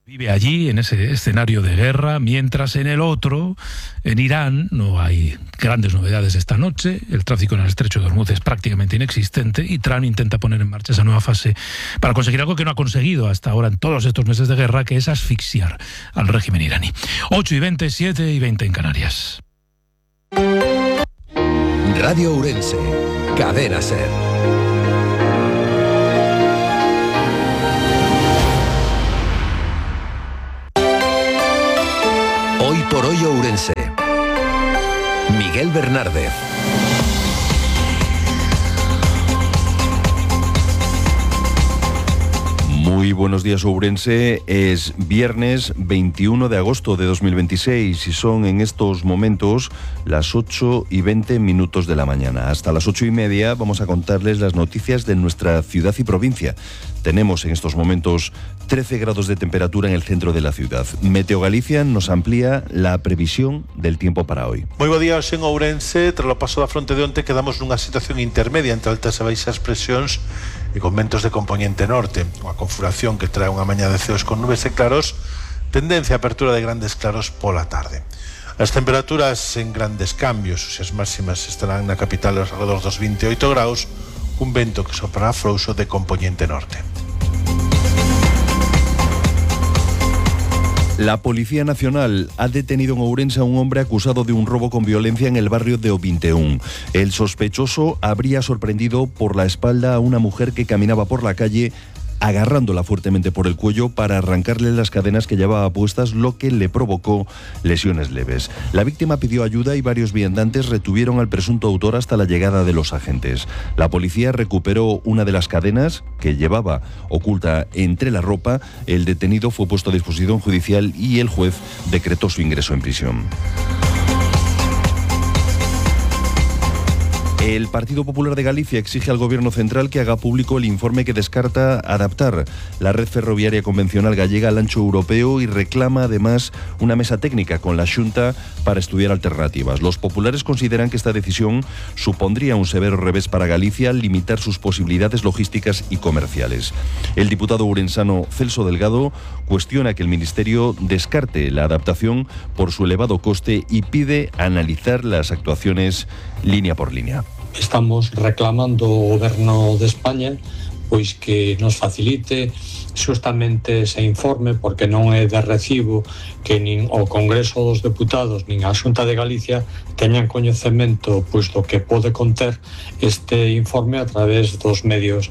Vive allí, en ese escenario de guerra, mientras en el otro, en Irán, no hay grandes novedades esta noche. El tráfico en el estrecho de Hormuz es prácticamente inexistente y Trump intenta poner en marcha esa nueva fase para conseguir algo que no ha conseguido hasta ahora en todos estos meses de guerra, que es asfixiar al régimen iraní. 8:20, 7:20 en Canarias. Radio Ourense, Cadena SER. Hoy por hoy Ourense. Miguel Bernárdez. Muy buenos días, Ourense. Es viernes 21 de agosto de 2026 y son en estos momentos las 8:20 de la mañana. Hasta las 8:30 vamos a contarles las noticias de nuestra ciudad y provincia. Tenemos en estos momentos 13 grados de temperatura en el centro de la ciudad. Meteo Galicia nos amplía la previsión del tiempo para hoy. Moi bo día hoxe en Ourense. Tras o paso da fronte de onte quedamos nunha situación intermedia entre altas e baixas presións e con ventos de compoñente norte. Unha configuración que trae unha mañá de ceos con nubes e claros, tendencia a apertura de grandes claros pola tarde. As temperaturas en grandes cambios, as máximas estarán na capital alrededor dos 28 graus, un vento que soprará frouxo de compoñente norte. La Policía Nacional ha detenido en Ourense a un hombre acusado de un robo con violencia en el barrio de O21. El sospechoso habría sorprendido por la espalda a una mujer que caminaba por la calle, agarrándola fuertemente por el cuello para arrancarle las cadenas que llevaba puestas, lo que le provocó lesiones leves. La víctima pidió ayuda y varios viandantes retuvieron al presunto autor hasta la llegada de los agentes. La policía recuperó una de las cadenas que llevaba oculta entre la ropa. El detenido fue puesto a disposición judicial y el juez decretó su ingreso en prisión. El Partido Popular de Galicia exige al Gobierno central que haga público el informe que descarta adaptar la red ferroviaria convencional gallega al ancho europeo y reclama además una mesa técnica con la Xunta para estudiar alternativas. Los populares consideran que esta decisión supondría un severo revés para Galicia al limitar sus posibilidades logísticas y comerciales. El diputado ourensano Celso Delgado cuestiona que el Ministerio descarte la adaptación por su elevado coste y pide analizar las actuaciones línea por línea. Estamos reclamando ao Goberno de España pois que nos facilite justamente ese informe, porque non é de recibo que nin o Congreso dos Deputados nin a Xunta de Galicia teñan coñecemento pois do que pode conter este informe a través dos medios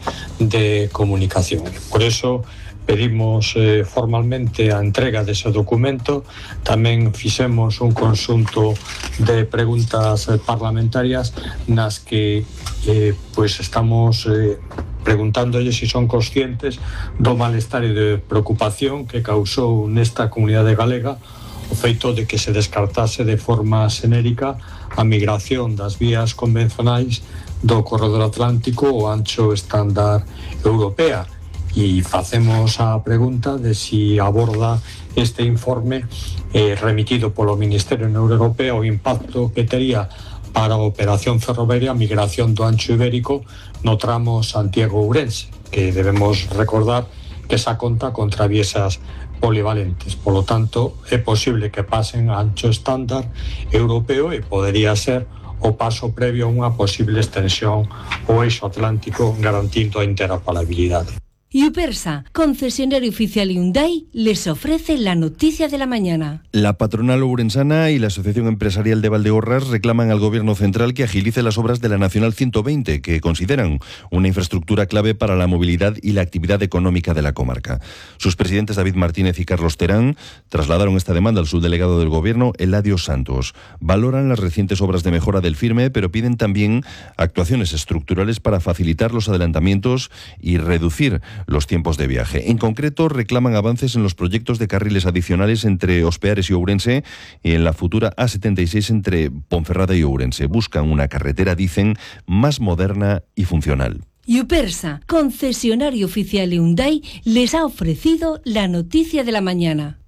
de comunicación. Por eso pedimos formalmente a entrega dese documento. Tamén fixemos un conxunto de preguntas parlamentarias nas que pois estamos preguntándolle se son conscientes do malestar e de preocupación que causou nesta comunidade galega o feito de que se descartase de forma xenérica a migración das vías convencionais do corredor atlántico ao ancho estándar europea. E facemos a pregunta de si aborda este informe remitido polo Ministerio Europeo o impacto que tería para a operación ferroviaria a migración do ancho ibérico no tramo Santiago-Ourense, que debemos recordar que esa conta con traviesas polivalentes. Por lo tanto, é posible que pasen a ancho estándar europeo e podería ser o paso previo a unha posible extensión ao eixo atlántico garantindo a interoperabilidade. Yupersa, concesionario oficial Hyundai, les ofrece la noticia de la mañana. La patronal ourensana y la Asociación Empresarial de Valdeorras reclaman al Gobierno central que agilice las obras de la Nacional 120, que consideran una infraestructura clave para la movilidad y la actividad económica de la comarca. Sus presidentes David Martínez y Carlos Terán trasladaron esta demanda al subdelegado del Gobierno, Eladio Santos. Valoran las recientes obras de mejora del firme, pero piden también actuaciones estructurales para facilitar los adelantamientos y reducir los tiempos de viaje. En concreto, reclaman avances en los proyectos de carriles adicionales entre Ospeares y Ourense y en la futura A76 entre Ponferrada y Ourense. Buscan una carretera, dicen, más moderna y funcional. Yupersa, concesionario oficial Hyundai, les ha ofrecido la noticia de la mañana.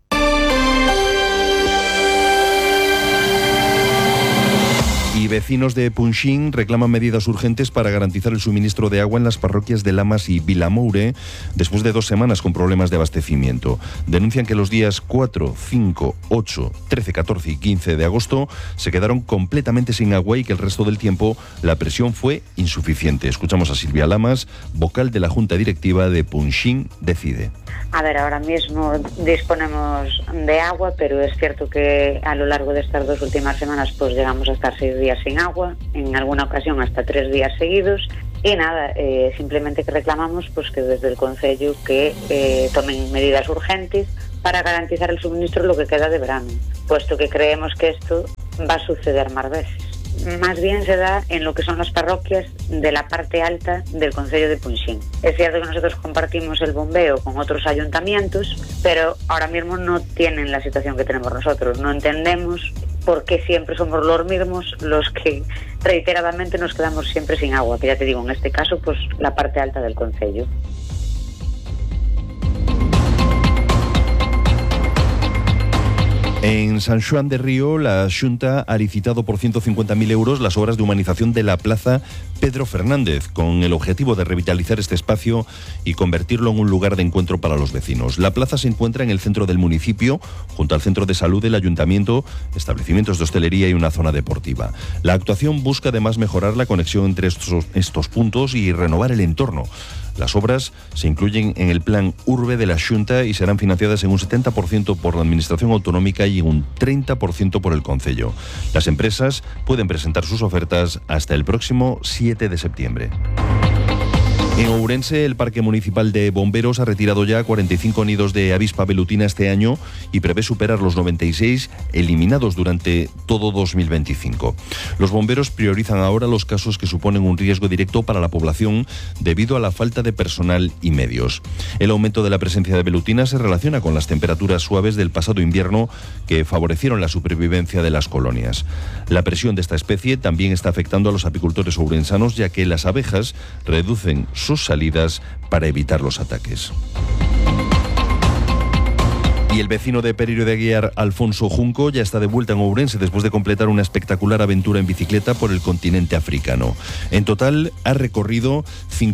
Y vecinos de Punxín reclaman medidas urgentes para garantizar el suministro de agua en las parroquias de Lamas y Vilamoure después de 2 semanas con problemas de abastecimiento. Denuncian que los días 4, 5, 8, 13, 14 y 15 de agosto se quedaron completamente sin agua y que el resto del tiempo la presión fue insuficiente. Escuchamos a Silvia Lamas, vocal de la Junta Directiva de Punxín Decide. A ver, ahora mismo disponemos de agua, pero es cierto que a lo largo de estas 2 últimas semanas pues llegamos a estar 6 días sin agua, en alguna ocasión hasta 3 días seguidos, y nada, simplemente que reclamamos pues que desde el Concello que tomen medidas urgentes para garantizar el suministro lo que queda de verano, puesto que creemos que esto va a suceder más veces. Más bien se da en lo que son las parroquias de la parte alta del concello de Punxín. Es cierto que nosotros compartimos el bombeo con otros ayuntamientos, pero ahora mismo no tienen la situación que tenemos nosotros. No entendemos por qué siempre somos los mismos los que reiteradamente nos quedamos siempre sin agua, que ya te digo, en este caso, pues la parte alta del concello. En San Xoán de Río, la Xunta ha licitado por 150.000 euros las obras de humanización de la plaza Pedro Fernández, con el objetivo de revitalizar este espacio y convertirlo en un lugar de encuentro para los vecinos. La plaza se encuentra en el centro del municipio, junto al centro de salud del ayuntamiento, establecimientos de hostelería y una zona deportiva. La actuación busca además mejorar la conexión entre estos puntos y renovar el entorno. Las obras se incluyen en el plan Urbe de la Xunta y serán financiadas en un 70% por la Administración Autonómica y en un 30% por el Concello. Las empresas pueden presentar sus ofertas hasta el próximo 7 de septiembre. En Ourense, el Parque Municipal de Bomberos ha retirado ya 45 nidos de avispa velutina este año y prevé superar los 96 eliminados durante todo 2025. Los bomberos priorizan ahora los casos que suponen un riesgo directo para la población debido a la falta de personal y medios. El aumento de la presencia de velutina se relaciona con las temperaturas suaves del pasado invierno que favorecieron la supervivencia de las colonias. La presión de esta especie también está afectando a los apicultores ourensanos, ya que las abejas reducen sus salidas para evitar los ataques. Y el vecino de Pereiro de Aguiar, Alfonso Junco, ya está de vuelta en Ourense después de completar una espectacular aventura en bicicleta por el continente africano. En total ha recorrido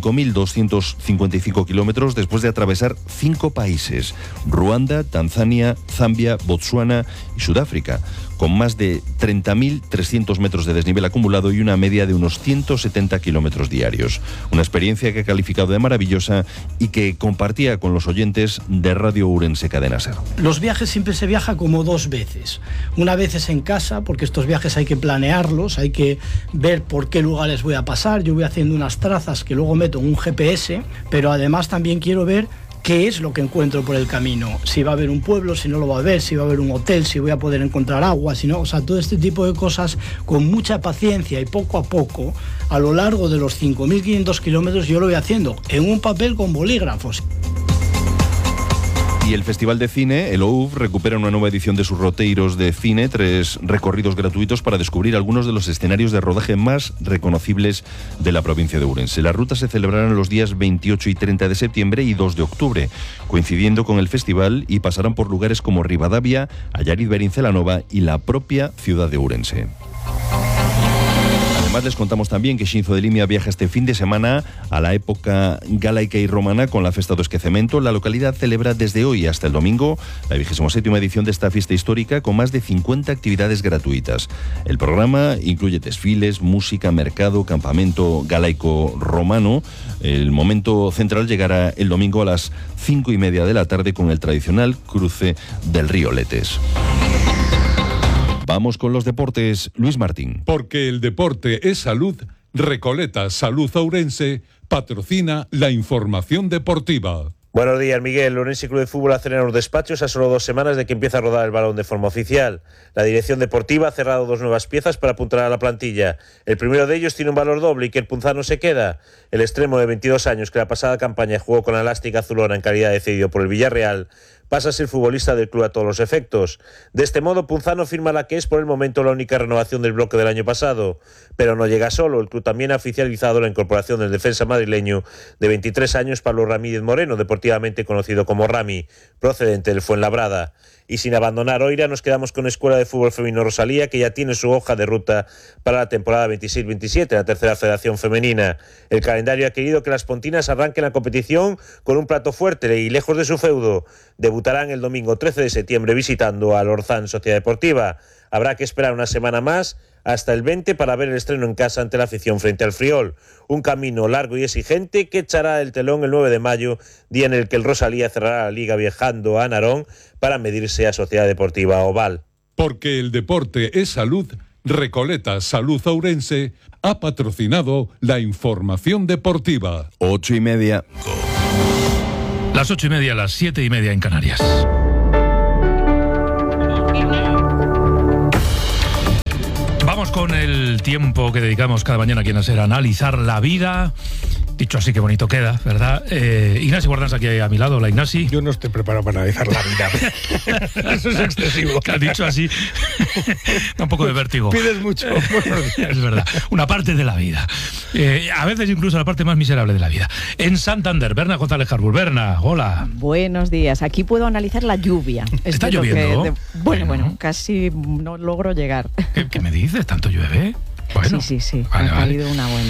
5.255 kilómetros después de atravesar 5 países: Ruanda, Tanzania, Zambia, Botsuana y Sudáfrica, con más de 30.300 metros de desnivel acumulado y una media de unos 170 kilómetros diarios. Una experiencia que ha calificado de maravillosa y que compartía con los oyentes de Radio Ourense Cadena Ser. Los viajes siempre se viaja como 2 veces. Una vez es en casa, porque estos viajes hay que planearlos, hay que ver por qué lugares voy a pasar. Yo voy haciendo unas trazas que luego meto en un GPS, pero además también quiero ver qué es lo que encuentro por el camino, si va a haber un pueblo, si no lo va a haber, si va a haber un hotel, si voy a poder encontrar agua, si no, o sea, todo este tipo de cosas con mucha paciencia y poco a poco, a lo largo de los 5.500 kilómetros yo lo voy haciendo en un papel con bolígrafos. Y el Festival de Cine, el OUF, recupera una nueva edición de sus roteiros de cine, 3 recorridos gratuitos para descubrir algunos de los escenarios de rodaje más reconocibles de la provincia de Ourense. Las rutas se celebrarán los días 28 y 30 de septiembre y 2 de octubre, coincidiendo con el festival, y pasarán por lugares como Rivadavia, Allariz Berín-Celanova y la propia ciudad de Ourense. Además, les contamos también que Xinzo de Limia viaja este fin de semana a la época galaica y romana con la Festa do Esquecemento. La localidad celebra desde hoy hasta el domingo la 27ª edición de esta fiesta histórica con más de 50 actividades gratuitas. El programa incluye desfiles, música, mercado, campamento galaico romano. El momento central llegará el domingo a las 5:30 de la tarde con el tradicional cruce del río Letes. Vamos con los deportes. Luis Martín. Porque el deporte es salud, Recoleta Salud Ourense patrocina la información deportiva. Buenos días, Miguel. El Ourense Club de Fútbol acelera los despachos a solo 2 semanas de que empiece a rodar el balón de forma oficial. La dirección deportiva ha cerrado 2 nuevas piezas para apuntar a la plantilla. El primero de ellos tiene un valor doble y que el punzano se queda. El extremo de 22 años que la pasada campaña jugó con la elástica azulona en calidad de cedido por el Villarreal pasa a ser futbolista del club a todos los efectos. De este modo, Punzano firma la que es por el momento la única renovación del bloque del año pasado. Pero no llega solo, el club también ha oficializado la incorporación del defensa madrileño de 23 años, Pablo Ramírez Moreno, deportivamente conocido como Rami, procedente del Fuenlabrada. Y sin abandonar Oira, nos quedamos con Escuela de Fútbol Femenino Rosalía, que ya tiene su hoja de ruta para la temporada 26-27, la tercera federación femenina. El calendario ha querido que las pontinas arranquen la competición con un plato fuerte y lejos de su feudo. Debutarán el domingo 13 de septiembre visitando al Orzán Sociedad Deportiva. Habrá que esperar una semana más, hasta el 20, para ver el estreno en casa ante la afición frente al Friol. Un camino largo y exigente que echará el telón el 9 de mayo, día en el que el Rosalía cerrará la liga viajando a Narón para medirse a Sociedad Deportiva Oval. Porque el deporte es salud, Recoleta Salud Ourense ha patrocinado la información deportiva. 8:30. Las 8:30, las 7:30 en Canarias. Vamos con el tiempo que dedicamos cada mañana aquí en SER a analizar la vida. Dicho así, qué bonito queda, ¿verdad? Ignasi Guardans aquí a mi lado. Hola, Ignasi. Yo no estoy preparado para analizar la vida. Eso es excesivo. Que has dicho así, da un poco de vértigo. Pides mucho. Es verdad. Una parte de la vida. A veces incluso la parte más miserable de la vida. En Santander, Berna González Harbour. Berna, hola. Buenos días. Aquí puedo analizar la lluvia. ¿Está lloviendo? Bueno, casi no logro llegar. ¿Qué me dices? ¿Tanto llueve? Bueno, sí. Vale, ha caído una buena.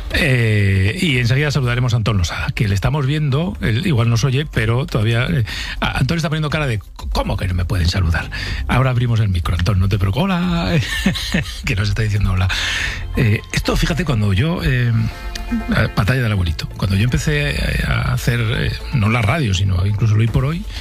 Y enseguida saludaremos a Antón Losada, que le estamos viendo, él igual nos oye, pero todavía Antón está poniendo cara de ¿cómo que no me pueden saludar? Ahora abrimos el micro, Antón, no te preocupes. Hola, que nos está diciendo hola. Esto, fíjate, cuando yo batalla del abuelito, cuando yo empecé a hacer no la radio, sino incluso lo Hoy por Hoy,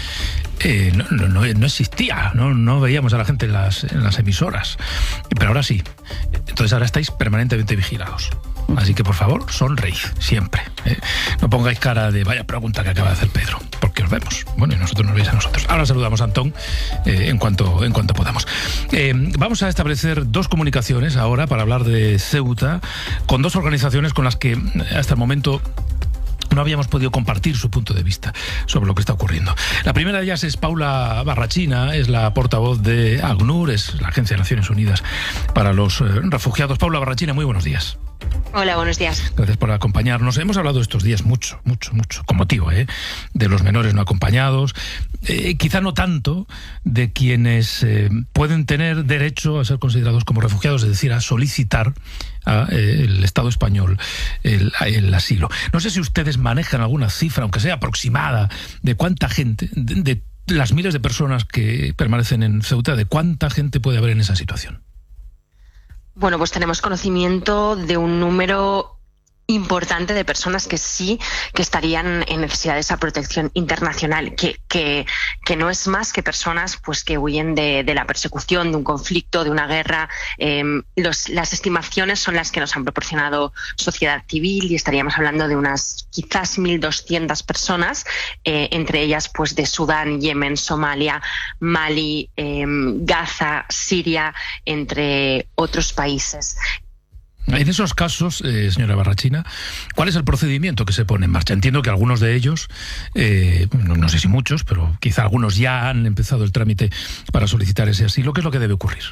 no existía, no veíamos a la gente en las emisoras, pero ahora sí. Entonces ahora estáis permanentemente vigilados. Así que por favor, sonreíd siempre. No pongáis cara de vaya pregunta que acaba de hacer Pedro, porque os vemos. Bueno, y nosotros nos veis a nosotros. Ahora saludamos a Antón en cuanto podamos. Vamos a establecer dos comunicaciones ahora para hablar de Ceuta con dos organizaciones con las que hasta el momento no habíamos podido compartir su punto de vista sobre lo que está ocurriendo. La primera de ellas es Paula Barrachina, es la portavoz de ACNUR, es la Agencia de Naciones Unidas para los Refugiados. Paula Barrachina, muy buenos días. Hola, buenos días. Gracias por acompañarnos. Hemos hablado estos días mucho, con motivo de los menores no acompañados, quizá no tanto de quienes pueden tener derecho a ser considerados como refugiados, es decir, a solicitar el Estado español el asilo. No sé si ustedes manejan alguna cifra, aunque sea aproximada, de cuánta gente, de las miles de personas que permanecen en Ceuta, de cuánta gente puede haber en esa situación. Bueno, pues tenemos conocimiento de un número importante de personas que sí que estarían en necesidad de esa protección internacional, que no es más que personas pues que huyen de la persecución, de un conflicto, de una guerra. Las estimaciones son las que nos han proporcionado Sociedad Civil y estaríamos hablando de unas quizás 1.200 personas, entre ellas pues de Sudán, Yemen, Somalia, Mali, Gaza, Siria, entre otros países. En esos casos, señora Barrachina, ¿cuál es el procedimiento que se pone en marcha? Entiendo que algunos de ellos, no sé si muchos, pero quizá algunos ya han empezado el trámite para solicitar ese asilo. ¿Qué es lo que debe ocurrir?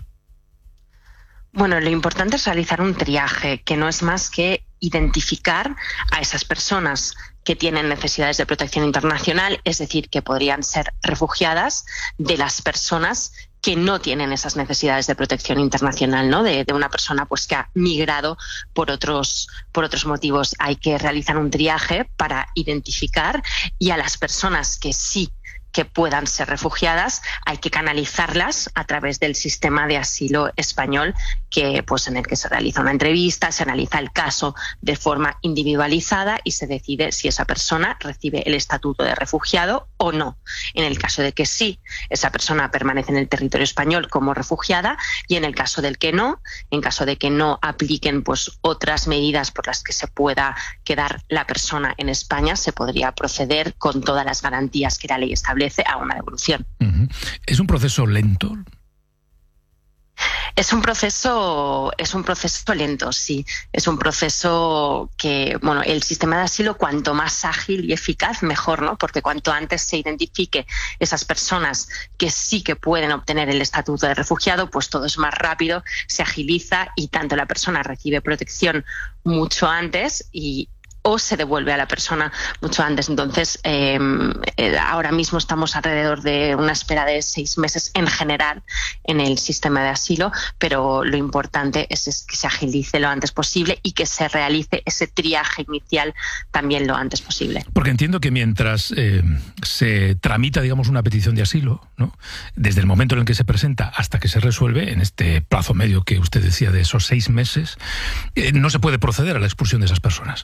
Bueno, lo importante es realizar un triaje, que no es más que identificar a esas personas que tienen necesidades de protección internacional, es decir, que podrían ser refugiadas, de las personas que no tienen esas necesidades de protección internacional, ¿no? De una persona pues que ha migrado por otros motivos. Hay que realizar un triaje para identificar, y a las personas que sí que puedan ser refugiadas hay que canalizarlas a través del sistema de asilo español, que pues en el que se realiza una entrevista, se analiza el caso de forma individualizada y se decide si esa persona recibe el estatuto de refugiado o no. En el caso de que sí, esa persona permanece en el territorio español como refugiada, y en el caso del que no, en caso de que no apliquen pues otras medidas por las que se pueda quedar la persona en España, se podría proceder con todas las garantías que la ley establece a una devolución. ¿Es un proceso lento? Es un proceso lento, sí. Es un proceso que, bueno, el sistema de asilo cuanto más ágil y eficaz, mejor, ¿no? Porque cuanto antes se identifique esas personas que sí que pueden obtener el estatuto de refugiado, pues todo es más rápido, se agiliza y tanto la persona recibe protección mucho antes o se devuelve a la persona mucho antes. Entonces, ahora mismo estamos alrededor de una espera de 6 meses en general en el sistema de asilo, pero lo importante es que se agilice lo antes posible y que se realice ese triaje inicial también lo antes posible. Porque entiendo que mientras se tramita, digamos, una petición de asilo, ¿no?, desde el momento en el que se presenta hasta que se resuelve, en este plazo medio que usted decía de esos 6 meses, no se puede proceder a la expulsión de esas personas.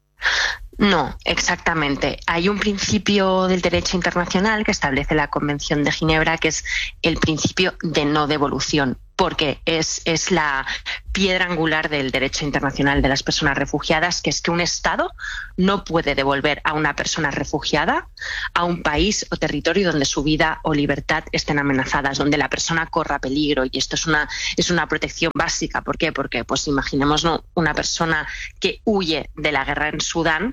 No, exactamente. Hay un principio del derecho internacional que establece la Convención de Ginebra, que es el principio de no devolución, porque es la piedra angular del derecho internacional de las personas refugiadas, que es que un Estado no puede devolver a una persona refugiada a un país o territorio donde su vida o libertad estén amenazadas, donde la persona corra peligro. Y esto es una protección básica. ¿Por qué? Porque, pues imaginemos, ¿no?, una persona que huye de la guerra en Sudán.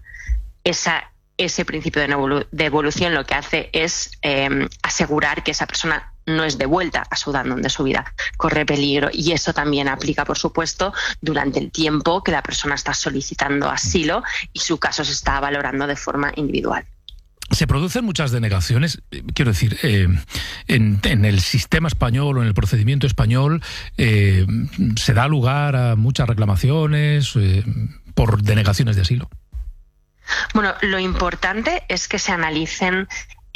Ese principio de devolución lo que hace es asegurar que esa persona no es devuelta a Sudán, donde su vida corre peligro. Y eso también aplica, por supuesto, durante el tiempo que la persona está solicitando asilo y su caso se está valorando de forma individual. Se producen muchas denegaciones, quiero decir, en el sistema español o en el procedimiento español se da lugar a muchas reclamaciones por denegaciones de asilo. Bueno, lo importante es que se analicen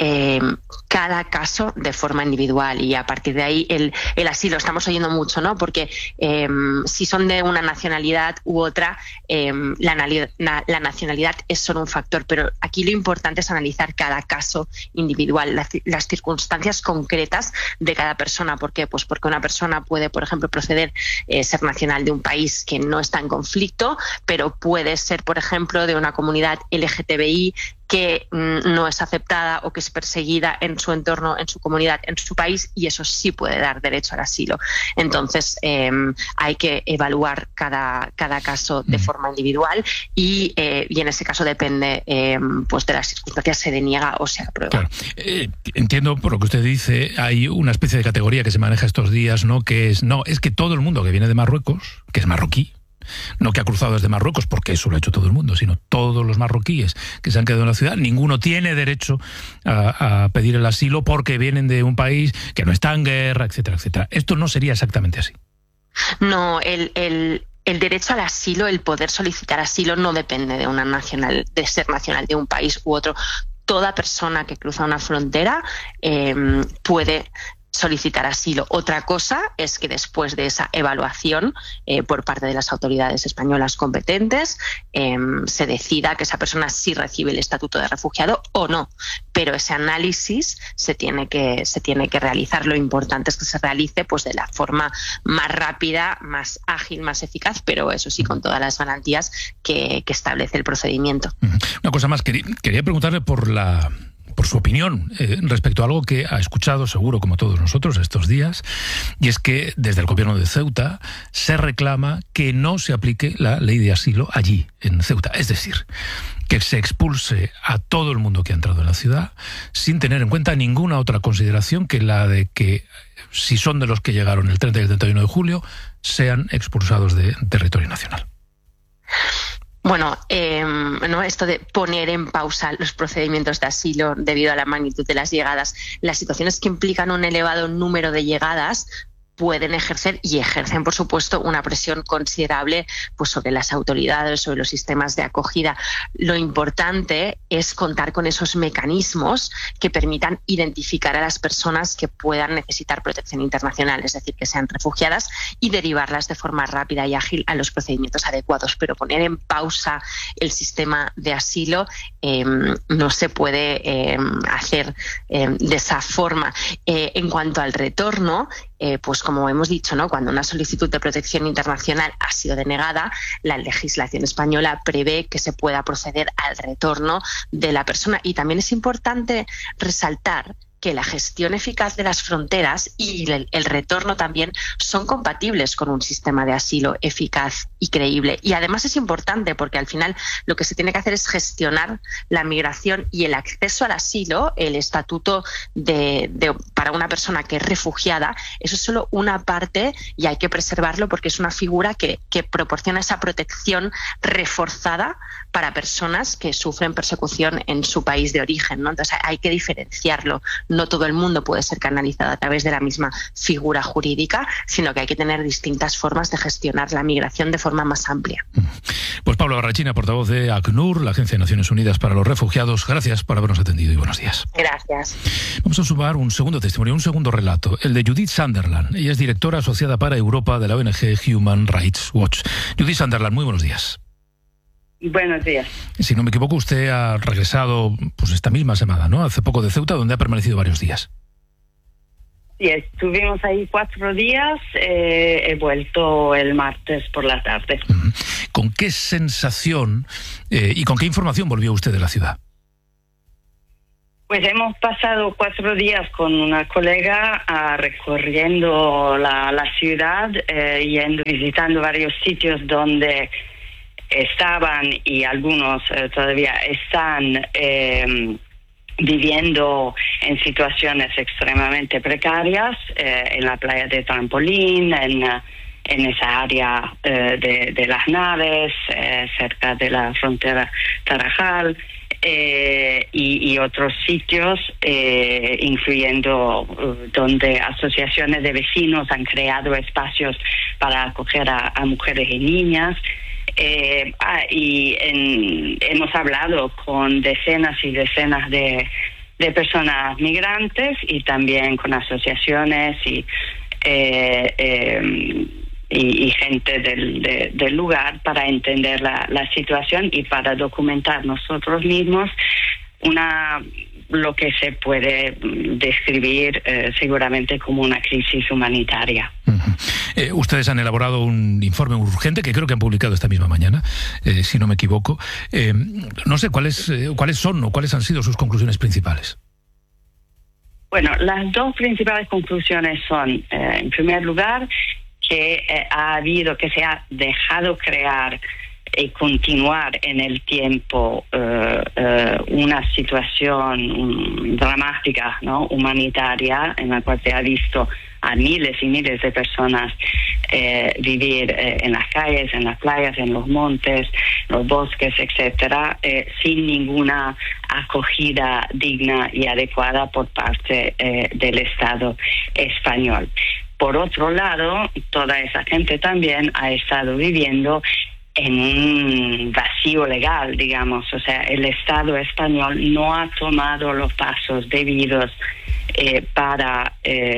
cada caso de forma individual y a partir de ahí el asilo, estamos oyendo mucho, ¿no? Porque si son de una nacionalidad u otra, la nacionalidad es solo un factor, pero aquí lo importante es analizar cada caso individual, las circunstancias concretas de cada persona. ¿Por qué? Pues porque una persona puede, por ejemplo, ser nacional de un país que no está en conflicto, pero puede ser, por ejemplo, de una comunidad LGTBI que no es aceptada o que es perseguida en su entorno, en su comunidad, en su país, y eso sí puede dar derecho al asilo. Entonces hay que evaluar cada caso de forma individual y en ese caso depende pues de las circunstancias, se deniega o se aprueba. Claro. Entiendo por lo que usted dice, hay una especie de categoría que se maneja estos días, ¿no?, que es que todo el mundo que viene de Marruecos, que es marroquí, no que ha cruzado desde Marruecos, porque eso lo ha hecho todo el mundo, sino todos los marroquíes que se han quedado en la ciudad, ninguno tiene derecho a pedir el asilo porque vienen de un país que no está en guerra, etcétera, etcétera. Esto no sería exactamente así. No, el derecho al asilo, el poder solicitar asilo, no depende de ser nacional de un país u otro. Toda persona que cruza una frontera puede solicitar asilo. Otra cosa es que después de esa evaluación por parte de las autoridades españolas competentes se decida que esa persona sí recibe el estatuto de refugiado o no, pero ese análisis se tiene que realizar. Lo importante es que se realice pues de la forma más rápida, más ágil, más eficaz, pero eso sí con todas las garantías que establece el procedimiento. Una cosa más, quería preguntarle por su opinión respecto a algo que ha escuchado seguro como todos nosotros estos días, y es que desde el gobierno de Ceuta se reclama que no se aplique la ley de asilo allí, en Ceuta. Es decir, que se expulse a todo el mundo que ha entrado en la ciudad sin tener en cuenta ninguna otra consideración que la de que si son de los que llegaron el 30 y el 31 de julio, sean expulsados de territorio nacional. Bueno, esto de poner en pausa los procedimientos de asilo debido a la magnitud de las llegadas, las situaciones que implican un elevado número de llegadas pueden ejercer y ejercen, por supuesto, una presión considerable pues, sobre las autoridades, sobre los sistemas de acogida. Lo importante es contar con esos mecanismos que permitan identificar a las personas que puedan necesitar protección internacional, es decir, que sean refugiadas, y derivarlas de forma rápida y ágil a los procedimientos adecuados. Pero poner en pausa el sistema de asilo no se puede hacer de esa forma. En cuanto al retorno, pues como hemos dicho, ¿no?, cuando una solicitud de protección internacional ha sido denegada, la legislación española prevé que se pueda proceder al retorno de la persona. Y también es importante resaltar que la gestión eficaz de las fronteras y el retorno también son compatibles con un sistema de asilo eficaz y creíble. Y además es importante porque al final lo que se tiene que hacer es gestionar la migración y el acceso al asilo, el estatuto para una persona que es refugiada. Eso es solo una parte y hay que preservarlo porque es una figura que proporciona esa protección reforzada para personas que sufren persecución en su país de origen, ¿no? Entonces hay que diferenciarlo. No todo el mundo puede ser canalizado a través de la misma figura jurídica, sino que hay que tener distintas formas de gestionar la migración de forma más amplia. Pues Paula Barrachina, portavoz de ACNUR, la Agencia de Naciones Unidas para los Refugiados, gracias por habernos atendido y buenos días. Gracias. Vamos a sumar un segundo testimonio, un segundo relato, el de Judith Sunderland. Ella es directora asociada para Europa de la ONG Human Rights Watch. Judith Sunderland, muy buenos días. Buenos días. Si no me equivoco, usted ha regresado pues esta misma semana, ¿no? Hace poco de Ceuta, donde ha permanecido varios días. Sí, estuvimos ahí 4 días, he vuelto el martes por la tarde. ¿Con qué sensación y con qué información volvió usted de la ciudad? Pues hemos pasado 4 días con una colega recorriendo la ciudad, visitando varios sitios donde estaban y algunos todavía están viviendo en situaciones extremadamente precarias, en la playa de Trampolín, en esa área de las naves, cerca de la frontera Tarajal, y otros sitios, incluyendo donde asociaciones de vecinos han creado espacios para acoger a mujeres y niñas. Hemos hablado con decenas y decenas de personas migrantes y también con asociaciones y gente del lugar para entender la situación y para documentar nosotros mismos lo que se puede describir seguramente como una crisis humanitaria. Ustedes han elaborado un informe urgente que creo que han publicado esta misma mañana, si no me equivoco. No sé cuáles son o cuáles han sido sus conclusiones principales. Bueno, las 2 principales conclusiones son, en primer lugar, que se ha dejado crear y continuar en el tiempo una situación dramática, ¿no?, humanitaria, en la cual se ha visto a miles y miles de personas vivir en las calles, en las playas, en los montes, los bosques, etcétera, sin ninguna acogida digna y adecuada por parte del Estado español. Por otro lado, toda esa gente también ha estado viviendo en un vacío legal, digamos. O sea, el Estado español no ha tomado los pasos debidos para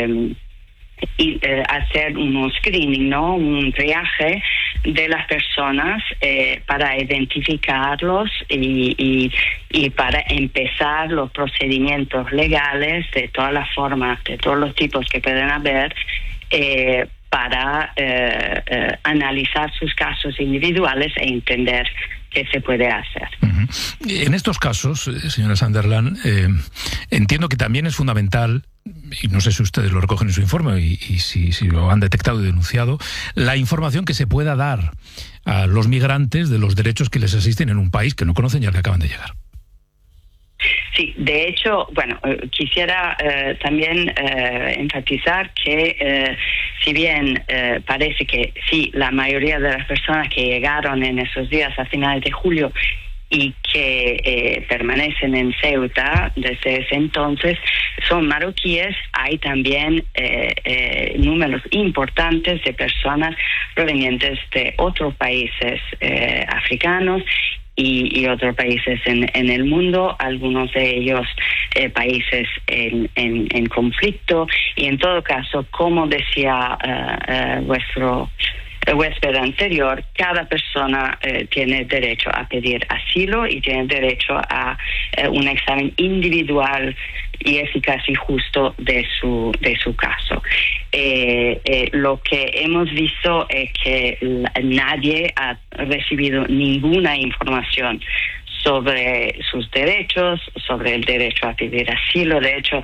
hacer un screening, ¿no?, un triaje de las personas para identificarlos y para empezar los procedimientos legales de todas las formas, de todos los tipos que pueden haber, para analizar sus casos individuales e entender qué se puede hacer. En estos casos, señora Sunderland, entiendo que también es fundamental, y no sé si ustedes lo recogen en su informe y si lo han detectado y denunciado, la información que se pueda dar a los migrantes de los derechos que les asisten en un país que no conocen y al que acaban de llegar. Sí, de hecho, quisiera también enfatizar que si bien parece que sí, la mayoría de las personas que llegaron en esos días a finales de julio y que permanecen en Ceuta desde ese entonces son marroquíes, hay también números importantes de personas provenientes de otros países africanos y otros países en el mundo, algunos de ellos países en conflicto, y en todo caso, como decía vuestro huésped anterior, cada persona tiene derecho a pedir asilo y tiene derecho a un examen individual y eficaz y justo de su caso. Lo que hemos visto es que nadie ha recibido ninguna información sobre sus derechos, sobre el derecho a pedir asilo. De hecho,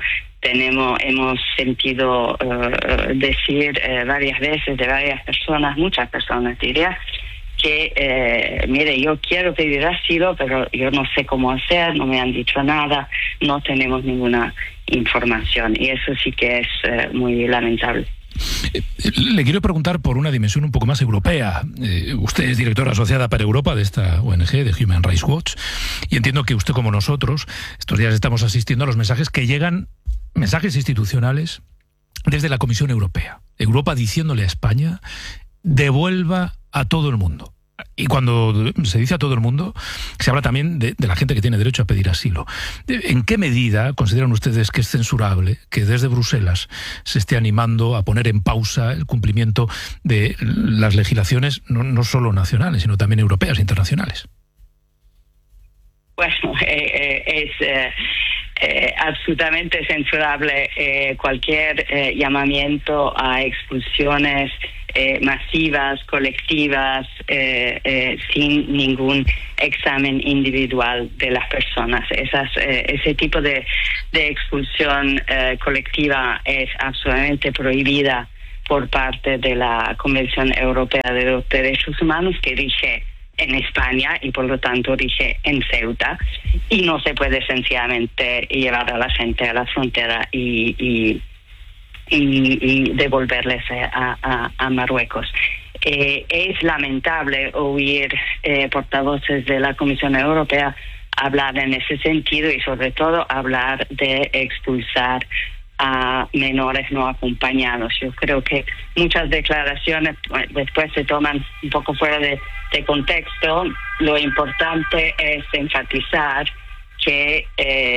hemos sentido decir varias veces de varias personas, muchas personas diría, que mire, yo quiero pedir asilo, pero yo no sé cómo hacer, no me han dicho nada, no tenemos ninguna información, y eso sí que es muy lamentable. Le quiero preguntar por una dimensión un poco más europea. Usted es directora asociada para Europa de esta ONG, de Human Rights Watch, y entiendo que usted, como nosotros, estos días estamos asistiendo a los mensajes que llegan, mensajes institucionales desde la Comisión Europea. Europa diciéndole a España: devuelva a todo el mundo. Y cuando se dice a todo el mundo, se habla también de la gente que tiene derecho a pedir asilo. ¿En qué medida consideran ustedes que es censurable que desde Bruselas se esté animando a poner en pausa el cumplimiento de las legislaciones, no solo nacionales, sino también europeas e internacionales? Bueno, es absolutamente censurable cualquier llamamiento a expulsiones masivas, colectivas, sin ningún examen individual de las personas. Ese tipo de expulsión colectiva es absolutamente prohibida por parte de la Convención Europea de los Derechos Humanos, que rige en España y por lo tanto rige en Ceuta, y no se puede sencillamente llevar a la gente a la frontera y devolverles a Marruecos. Es lamentable oír portavoces de la Comisión Europea hablar en ese sentido, y sobre todo hablar de expulsar a menores no acompañados. Yo creo que muchas declaraciones después se toman un poco fuera de contexto. Lo importante es enfatizar que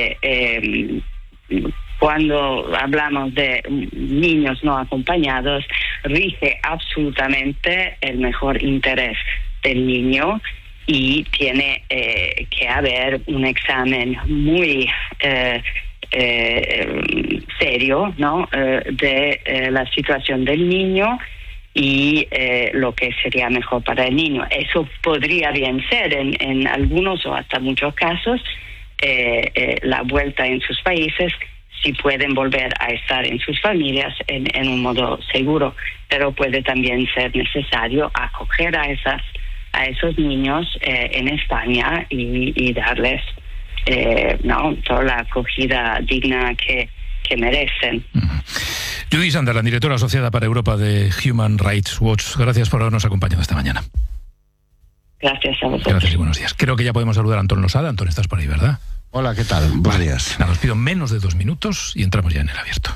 cuando hablamos de niños no acompañados, rige absolutamente el mejor interés del niño, y tiene que haber un examen muy serio, ¿no?, de la situación del niño y lo que sería mejor para el niño. Eso podría bien ser en algunos o hasta muchos casos la vuelta en sus países, si pueden volver a estar en sus familias en un modo seguro, pero puede también ser necesario acoger a esos niños en España y darles toda la acogida digna que merecen. Judith Sunderland, directora asociada para Europa de Human Rights Watch, gracias por habernos acompañado esta mañana. Gracias a vosotros. Gracias y buenos días. Creo que ya podemos saludar a Antón Losada. Antón, estás por ahí, ¿verdad? Hola, ¿qué tal? Buenos días. Nada, os pido menos de 2 minutos y entramos ya en el abierto.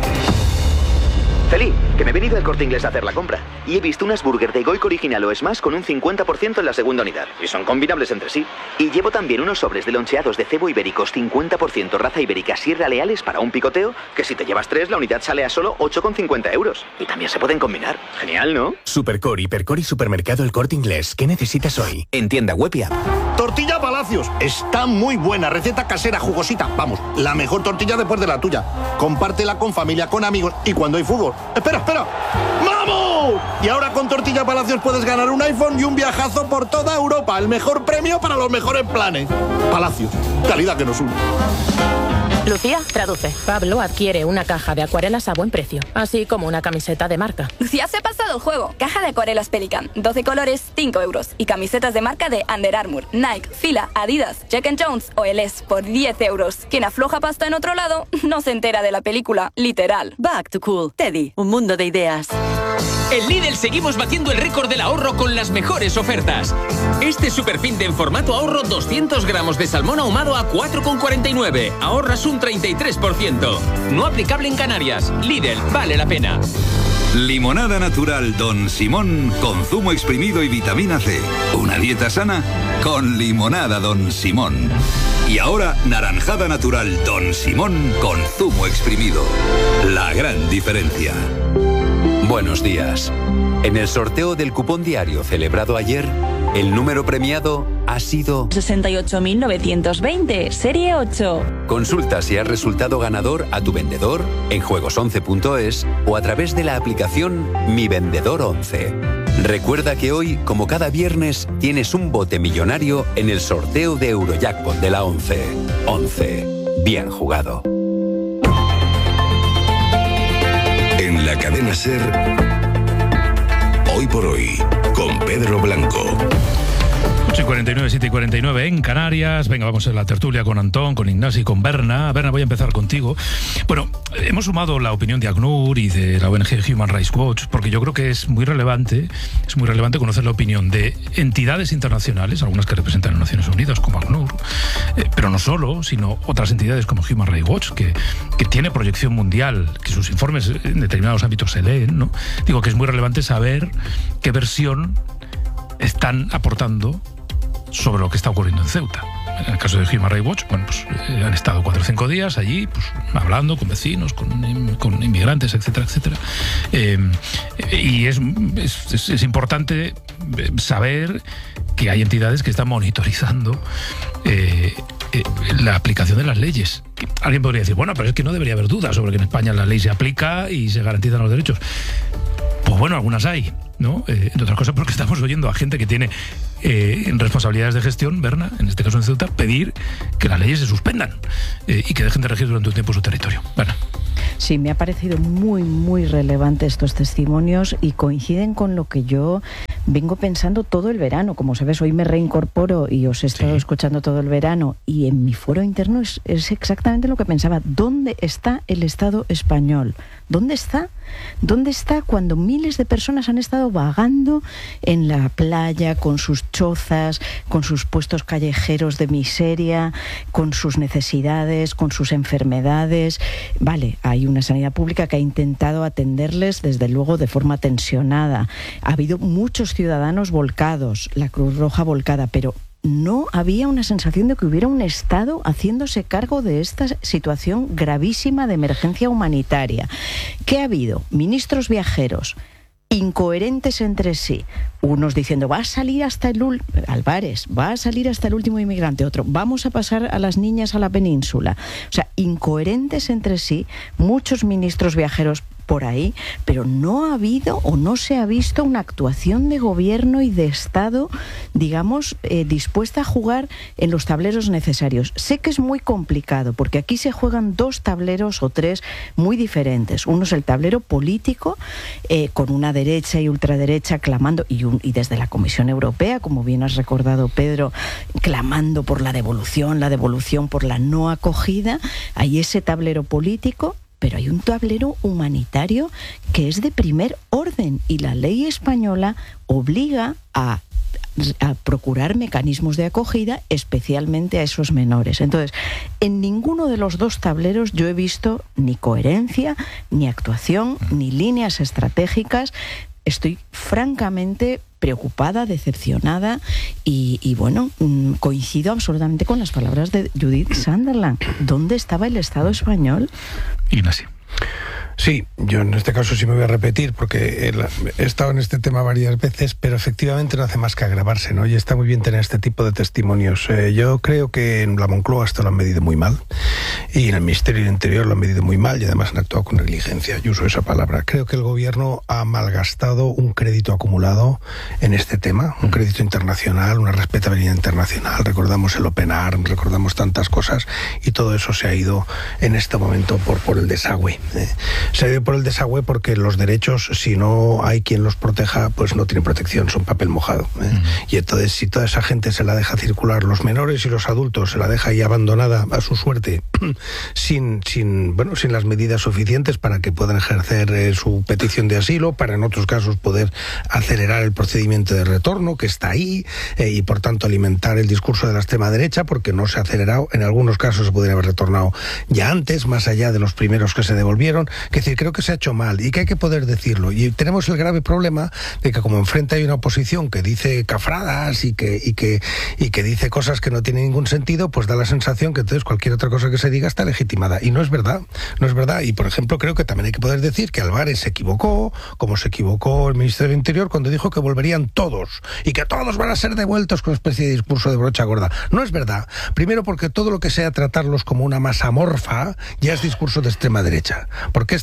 Feli, que me he venido al Corte Inglés a hacer la compra y he visto unas burgers de Goico original o Smash con un 50% en la segunda unidad, y son combinables entre sí. Y llevo también unos sobres de loncheados de cebo ibéricos 50% raza ibérica Sierra Leales para un picoteo, que si te llevas 3 la unidad sale a solo 8,50 €. Y también se pueden combinar. Genial, ¿no? Supercore, Hipercore y Supermercado El Corte Inglés. ¿Qué necesitas hoy? En tienda web y app. Tortilla Palacios. Está muy buena. Receta casera, jugosita. Vamos, la mejor tortilla después de la tuya. Compártela con familia, con amigos y cuando hay fútbol. ¡Espera! ¡Vamos! Y ahora con Tortilla Palacios puedes ganar un iPhone y un viajazo por toda Europa. El mejor premio para los mejores planes. Palacios. Calidad que nos une. Lucía, traduce. Pablo adquiere una caja de acuarelas a buen precio, así como una camiseta de marca. Lucía se ha pasado el juego. Caja de acuarelas Pelican, 12 colores, 5 €. Y camisetas de marca de Under Armour, Nike, Fila, Adidas, Jack & Jones o LS por 10 €. Quien afloja pasta en otro lado no se entera de la película, literal. Back to Cool. Teddy, un mundo de ideas. En Lidl seguimos batiendo el récord del ahorro con las mejores ofertas. Este superfin de en formato ahorro 200 gramos de salmón ahumado a 4,49. Ahorras un 33%. No aplicable en Canarias. Lidl, vale la pena. Limonada natural Don Simón con zumo exprimido y vitamina C. Una dieta sana con limonada Don Simón. Y ahora naranjada natural Don Simón con zumo exprimido. La gran diferencia. Buenos días. En el sorteo del cupón diario celebrado ayer, el número premiado ha sido 68.920, serie 8. Consulta si has resultado ganador a tu vendedor en juegos11.es o a través de la aplicación Mi Vendedor 11. Recuerda que hoy, como cada viernes, tienes un bote millonario en el sorteo de Eurojackpot de la 11. 11. Bien jugado. a ser Hoy por Hoy, con Pedro Blanco. 8:49, 7:49 en Canarias. Venga, vamos a la tertulia con Antón, con Ignasi, con Berna. Berna, voy a empezar contigo. Bueno, hemos sumado la opinión de ACNUR y de la ONG Human Rights Watch, porque yo creo que es muy relevante conocer la opinión de entidades internacionales, algunas que representan a Naciones Unidas, como ACNUR, pero no solo, sino otras entidades como Human Rights Watch, que tiene proyección mundial, que sus informes en determinados ámbitos se leen, ¿no? Digo que es muy relevante saber qué versión están aportando sobre lo que está ocurriendo en Ceuta. En el caso de Human Rights Watch, bueno, pues han estado 4 o 5 días allí, pues hablando con vecinos, con inmigrantes, etcétera, etcétera. Y es importante saber que hay entidades que están monitorizando la aplicación de las leyes. Alguien podría decir, bueno, pero es que no debería haber dudas sobre que en España la ley se aplica y se garantizan los derechos. Pues bueno, algunas hay, ¿no? Entre otras cosas porque estamos oyendo a gente que tiene responsabilidades de gestión, Berna, en este caso en Ceuta, pedir que las leyes se suspendan y que dejen de regir durante un tiempo su territorio. Berna. Sí, me ha parecido muy, muy relevante estos testimonios y coinciden con lo que yo vengo pensando todo el verano. Como sabes, hoy me reincorporo y os he estado escuchando todo el verano y en mi foro interno es exactamente lo que pensaba. ¿Dónde está el Estado español? ¿Dónde está? ¿Dónde está cuando miles de personas han estado vagando en la playa con sus chozas, con sus puestos callejeros de miseria, con sus necesidades, con sus enfermedades? Vale, hay una sanidad pública que ha intentado atenderles, desde luego, de forma tensionada. Ha habido muchos ciudadanos volcados, la Cruz Roja volcada, pero no había una sensación de que hubiera un Estado haciéndose cargo de esta situación gravísima de emergencia humanitaria. ¿Qué ha habido? Ministros viajeros incoherentes entre sí, unos diciendo va a salir hasta Álvarez, va a salir hasta el último inmigrante, otro vamos a pasar a las niñas a la península, o sea, incoherentes entre sí, muchos ministros viajeros por ahí, pero no ha habido o no se ha visto una actuación de gobierno y de Estado, digamos, dispuesta a jugar en los tableros necesarios. Sé que es muy complicado, porque aquí se juegan 2 tableros o 3 muy diferentes. Uno es el tablero político, con una derecha y ultraderecha clamando, y desde la Comisión Europea, como bien has recordado, Pedro, clamando por la devolución por la no acogida. Hay ese tablero político, pero hay un tablero humanitario que es de primer orden y la ley española obliga a procurar mecanismos de acogida, especialmente a esos menores. Entonces, en ninguno de los 2 tableros yo he visto ni coherencia, ni actuación, ni líneas estratégicas. Estoy francamente preocupada, decepcionada y bueno, coincido absolutamente con las palabras de Judith Sunderland. ¿Dónde estaba el Estado español? Ignacio. Sí, yo en este caso sí me voy a repetir porque he estado en este tema varias veces, pero efectivamente no hace más que agravarse, ¿no? Y está muy bien tener este tipo de testimonios. Yo creo que en la Moncloa esto lo han medido muy mal y en el Ministerio del Interior lo han medido muy mal y además han actuado con negligencia. Yo uso esa palabra. Creo que el gobierno ha malgastado un crédito acumulado en este tema, un crédito internacional, una respetabilidad internacional. Recordamos el Open Arms, recordamos tantas cosas y todo eso se ha ido en este momento por el desagüe. Se ha ido por el desagüe porque los derechos, si no hay quien los proteja, pues no tienen protección, son papel mojado. Y entonces, si toda esa gente se la deja circular, los menores y los adultos se la deja ahí abandonada a su suerte, sin las medidas suficientes para que puedan ejercer su petición de asilo, para en otros casos poder acelerar el procedimiento de retorno, que está ahí, y por tanto alimentar el discurso de la extrema derecha, porque no se ha acelerado, en algunos casos se podría haber retornado ya antes, más allá de los primeros que se devolvieron. Es decir, creo que se ha hecho mal y que hay que poder decirlo. Y tenemos el grave problema de que como enfrente hay una oposición que dice cafradas y que dice cosas que no tienen ningún sentido, pues da la sensación que entonces cualquier otra cosa que se diga está legitimada. Y no es verdad, no es verdad. Y por ejemplo, creo que también hay que poder decir que Álvarez se equivocó, como se equivocó el Ministerio del Interior cuando dijo que volverían todos y que todos van a ser devueltos con una especie de discurso de brocha gorda. No es verdad. Primero porque todo lo que sea tratarlos como una masa amorfa ya es discurso de extrema derecha. Porque esta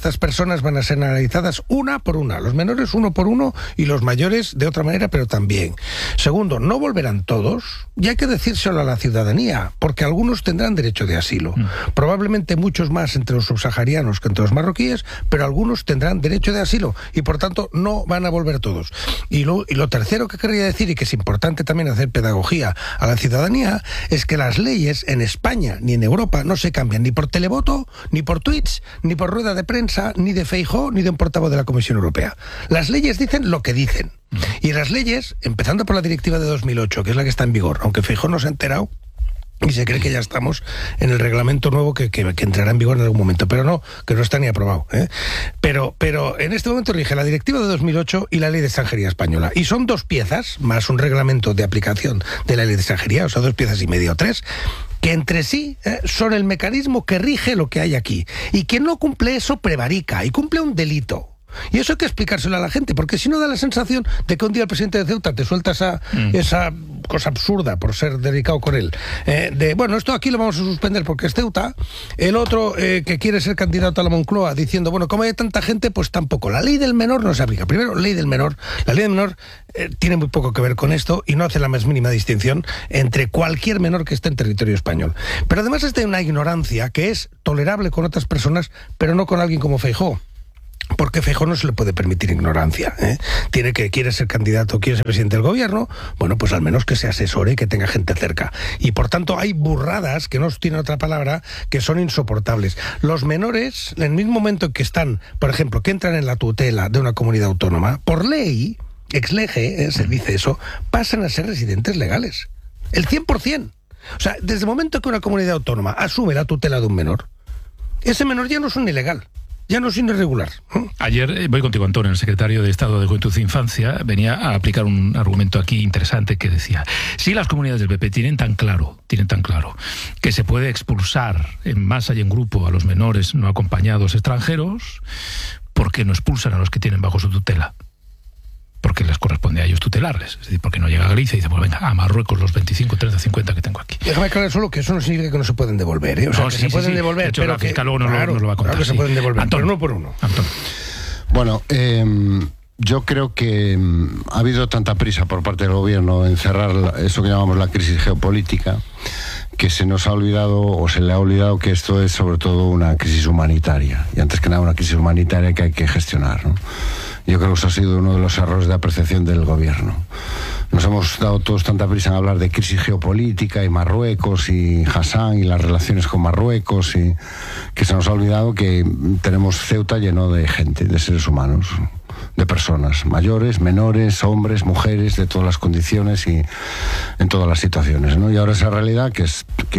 estas personas van a ser analizadas una por una, los menores uno por uno y los mayores de otra manera, pero también. Segundo, no volverán todos, y hay que decírselo a la ciudadanía, porque algunos tendrán derecho de asilo. Probablemente muchos más entre los subsaharianos que entre los marroquíes, pero algunos tendrán derecho de asilo y por tanto no van a volver todos. Y lo tercero que querría decir, y que es importante también hacer pedagogía a la ciudadanía, es que las leyes en España ni en Europa no se cambian ni por televoto, ni por tweets, ni por rueda de prensa, ni de Feijóo, ni de un portavoz de la Comisión Europea. Las leyes dicen lo que dicen. Y las leyes, empezando por la directiva de 2008, que es la que está en vigor, aunque Feijóo no se ha enterado, y se cree que ya estamos en el reglamento nuevo que entrará en vigor en algún momento, pero no, que no está ni aprobado, ¿eh? Pero en este momento rige la directiva de 2008 y la ley de extranjería española, y son 2 piezas, más un reglamento de aplicación de la ley de extranjería, o sea, 2 piezas y media o 3, que entre sí son el mecanismo que rige lo que hay aquí, y quien no cumple eso prevarica y cumple un delito. Y eso hay que explicárselo a la gente, porque si no da la sensación de que un día el presidente de Ceuta te suelta esa cosa absurda, por ser delicado con él, bueno, esto aquí lo vamos a suspender porque es Ceuta, el otro que quiere ser candidato a la Moncloa diciendo, bueno, como hay tanta gente, pues tampoco. La ley del menor no se aplica. Primero, la ley del menor tiene muy poco que ver con esto y no hace la más mínima distinción entre cualquier menor que esté en territorio español. Pero además es de una ignorancia que es tolerable con otras personas, pero no con alguien como Feijóo. Porque Feijóo no se le puede permitir ignorancia, ¿eh? Quiere ser candidato, quiere ser presidente del gobierno, bueno, pues al menos que se asesore y que tenga gente cerca. Y por tanto hay burradas, que no tienen otra palabra, que son insoportables. Los menores, en el mismo momento en que están, por ejemplo, que entran en la tutela de una comunidad autónoma, por ley, ex lege, se dice eso, pasan a ser residentes legales. El 100%. O sea, desde el momento que una comunidad autónoma asume la tutela de un menor, ese menor ya no es un ilegal. Ya no es irregular. Ayer, voy contigo, Antonio, el secretario de Estado de Juventud e Infancia, venía a aplicar un argumento aquí interesante que decía, si las comunidades del PP tienen tan claro que se puede expulsar en masa y en grupo a los menores no acompañados extranjeros, ¿por qué no expulsan a los que tienen bajo su tutela? Porque les corresponde a ellos tutelarles. Es decir, porque no llega a Galicia y dice, pues venga, a Marruecos los 25, 30, 50 que tengo aquí. Déjame aclarar solo que eso no significa que no se pueden devolver, ¿eh? O sea, no, que sí, se pueden devolver, de hecho, pero la fiscal luego nos lo va a contar. Claro que se pueden devolver, Antonio, pero no por uno. Antonio. Bueno, yo creo que ha habido tanta prisa por parte del gobierno en cerrar eso que llamamos la crisis geopolítica, que se nos ha olvidado, o se le ha olvidado, que esto es sobre todo una crisis humanitaria, y antes que nada una crisis humanitaria que hay que gestionar, ¿no? Yo creo que eso ha sido uno de los errores de apreciación del gobierno. Nos hemos dado todos tanta prisa en hablar de crisis geopolítica y Marruecos y Hassan y las relaciones con Marruecos, y que se nos ha olvidado que tenemos Ceuta lleno de gente, de seres humanos, de personas, mayores, menores, hombres, mujeres, de todas las condiciones y en todas las situaciones, ¿no? Y ahora esa realidad que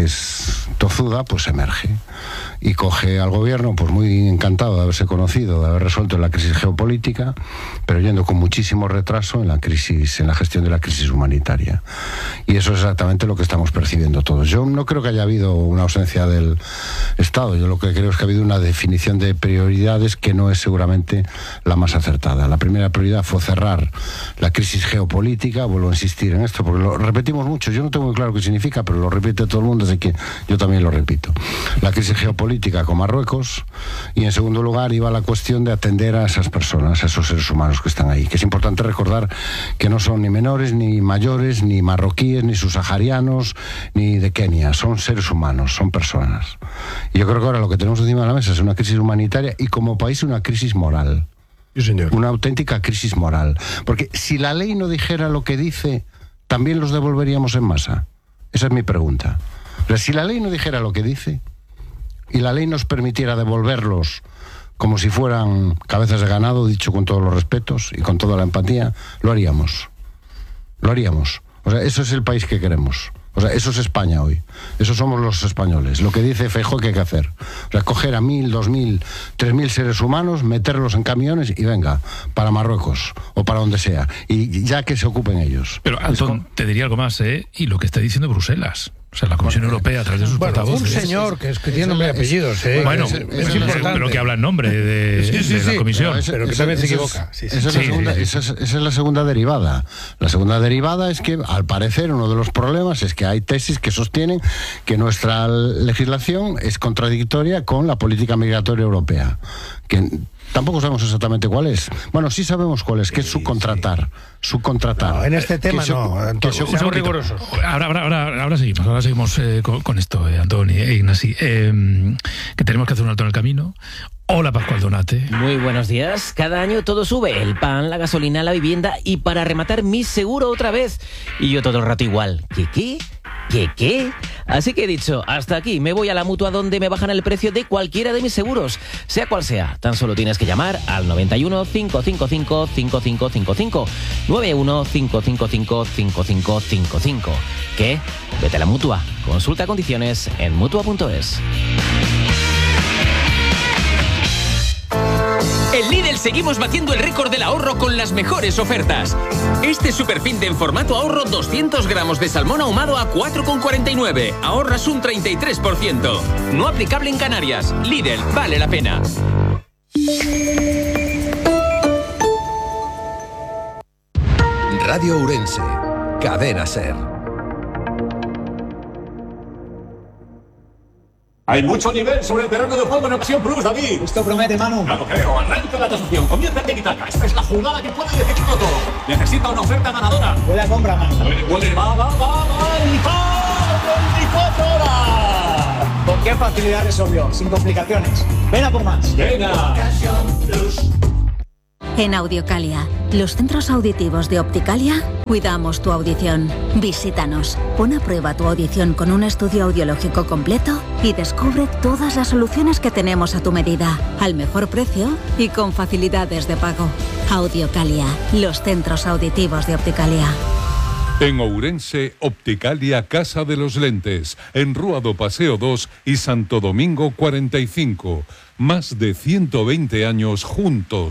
es tozuda, pues emerge y coge al gobierno pues muy encantado de haberse conocido, de haber resuelto la crisis geopolítica, pero yendo con muchísimo retraso en la gestión de la crisis humanitaria. Y eso es exactamente lo que estamos percibiendo todos. Yo no creo que haya habido una ausencia del Estado. Yo lo que creo es que ha habido una definición de prioridades que no es seguramente la más acertada. La primera prioridad fue cerrar la crisis geopolítica. Vuelvo a insistir en esto porque lo repetimos mucho. Yo no tengo muy claro qué significa, pero lo repite todo el mundo, así que yo también lo repito. La crisis geopolítica con Marruecos, y en segundo lugar iba la cuestión de atender a esas personas, a esos seres humanos que están ahí, que es importante recordar que no son ni menores, ni mayores, ni marroquíes, ni subsaharianos, ni de Kenia, son seres humanos, son personas. Y yo creo que ahora lo que tenemos encima de la mesa es una crisis humanitaria y como país una crisis moral. Sí, señor. Una auténtica crisis moral, porque si la ley no dijera lo que dice, ¿también los devolveríamos en masa? Esa es mi pregunta. Pero si la ley no dijera lo que dice y la ley nos permitiera devolverlos como si fueran cabezas de ganado, dicho con todos los respetos y con toda la empatía, lo haríamos. Lo haríamos. O sea, eso es el país que queremos. O sea, eso es España hoy. Eso somos los españoles. Lo que dice Feijóo que hay que hacer. O sea, coger a 1.000, 2.000, 3.000 seres humanos, meterlos en camiones y venga, para Marruecos o para donde sea. Y ya que se ocupen ellos. Pero, Antón, te diría algo más, ¿eh? Y lo que está diciendo Bruselas. O sea, la Comisión Europea, a través de sus portavoces... Un señor que tiene nombre y apellidos, Bueno, es importante. pero que habla en nombre de la Comisión. Pero que también se equivoca. Esa es la segunda derivada. La segunda derivada es que, al parecer, uno de los problemas es que hay tesis que sostienen que nuestra legislación es contradictoria con la política migratoria europea. Que tampoco sabemos exactamente cuál es. Bueno, sí sabemos cuál es, que es subcontratar. No, en este tema no, Antonio, seamos rigurosos. Ahora seguimos con esto, Antoni e Ignasi. Que tenemos que hacer un alto en el camino. Hola, Pascual Donate. Muy buenos días. Cada año todo sube, el pan, la gasolina, la vivienda y para rematar mi seguro otra vez. Y yo todo el rato igual. ¿Qué? Así que he dicho, hasta aquí, me voy a la Mutua donde me bajan el precio de cualquiera de mis seguros, sea cual sea. Tan solo tienes que llamar al 91 555 5555. 91 555 5555. ¿Qué? Vete a la Mutua. Consulta condiciones en Mutua.es. En Lidl seguimos batiendo el récord del ahorro con las mejores ofertas. Este superfin de en formato ahorro 200 gramos de salmón ahumado a 4,49. Ahorras un 33%. No aplicable en Canarias. Lidl, vale la pena. Radio Ourense, Cadena SER. Hay mucho nivel sobre el terreno de juego en Opción Plus, David. Esto promete, Manu. Claro, creo. Arranca la tasación. Comienza el tiki-taka. Esta es la jugada que puede decidirlo todo. Necesita una oferta ganadora. Huele a compra, Manu. Va. ¡El 24 horas! ¿Con qué facilidad resolvió? Sin complicaciones. Ven a por más. Venga. En Audiocalia, los centros auditivos de Opticalia, cuidamos tu audición. Visítanos, pon a prueba tu audición con un estudio audiológico completo y descubre todas las soluciones que tenemos a tu medida, al mejor precio y con facilidades de pago. Audiocalia, los centros auditivos de Opticalia. En Ourense, Opticalia Casa de los Lentes, en Rúa do Paseo 2 y Santo Domingo 45. Más de 120 años juntos.